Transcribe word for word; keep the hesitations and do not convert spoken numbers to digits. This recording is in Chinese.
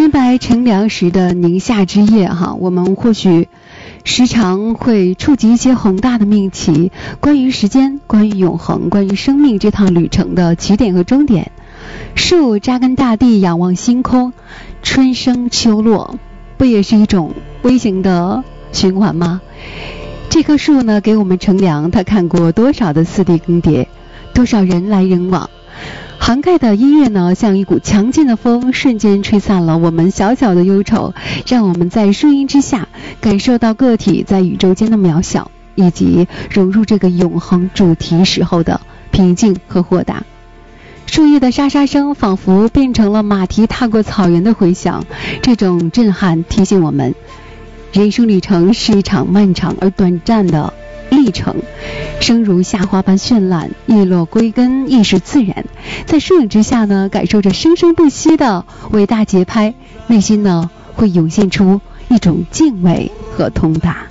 深白乘凉时的宁夏之夜哈，我们或许时常会触及一些宏大的命题，关于时间，关于永恒，关于生命这趟旅程的起点和终点。树扎根大地，仰望星空，春生秋落，不也是一种微型的循环吗？这棵树呢，给我们乘凉，它看过多少的四地更迭，多少人来人往。涵盖的音乐呢，像一股强劲的风，瞬间吹散了我们小小的忧愁，让我们在树荫之下感受到个体在宇宙间的渺小，以及融入这个永恒主题时候的平静和豁达。树叶的沙沙声仿佛变成了马蹄踏过草原的回响，这种震撼提醒我们，人生旅程是一场漫长而短暂的历程，生如夏花般绚烂，叶落归根亦是自然。在树影之下呢，感受着生生不息的伟大节拍，内心呢会涌现出一种敬畏和通达。